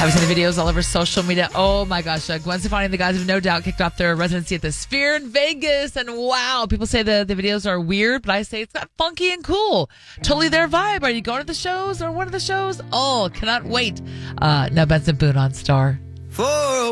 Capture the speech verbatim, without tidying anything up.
Have you seen the videos all over social media? Oh my gosh. Uh, Gwen Stefani and the guys have no doubt kicked off their residency at the Sphere in Vegas. And wow, people say the, the videos are weird, but I say it's got funky and cool. Totally their vibe. Are you going to the shows or one of the shows? Oh, cannot wait. Uh, now Benson Boone on Star. For